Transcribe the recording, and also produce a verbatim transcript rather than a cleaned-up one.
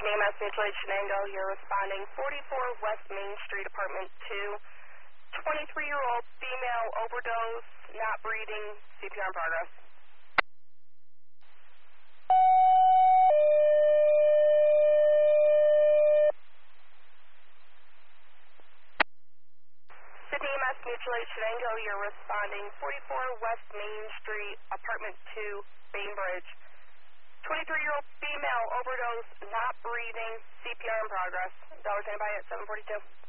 Sydney M S Mutual Aid Shenango, you're responding forty-four West Main Street, Apartment two. twenty-three-year-old female overdose, not breathing, C P R in progress. Sydney M S Mutual Aid Shenango, you're responding forty-four West Main Street, Apartment two, Bainbridge. twenty-three-year-old female overdose, not breathing, C P R in progress. Dollar standby at seven forty-two.